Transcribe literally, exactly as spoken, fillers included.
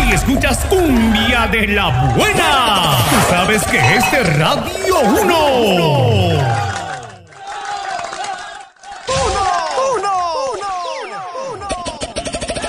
y escuchas cumbia de la buena. Tú sabes que este es Radio uno.